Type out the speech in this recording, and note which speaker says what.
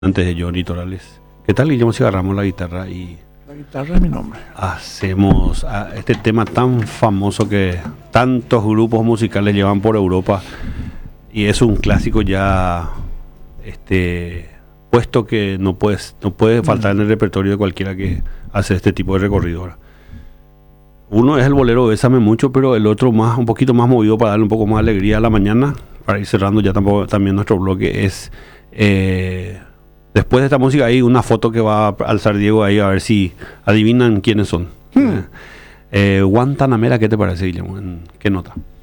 Speaker 1: Antes de Johnny Torales. ¿Qué tal, Guillermo, si agarramos la guitarra y
Speaker 2: La guitarra es mi nombre.
Speaker 1: hacemos este tema tan famoso que tantos grupos musicales llevan por Europa y es un clásico ya puesto que no puede faltar en el repertorio de cualquiera que hace este tipo de recorrido ahora? Uno es el bolero Bésame Mucho, pero el otro un poquito más movido para darle un poco más de alegría a la mañana, para ir cerrando ya también nuestro bloque, es después de esta música hay una foto que va a alzar Diego ahí a ver si adivinan quiénes son. Guantanamera, ¿qué te parece, Guillermo? ¿En qué nota?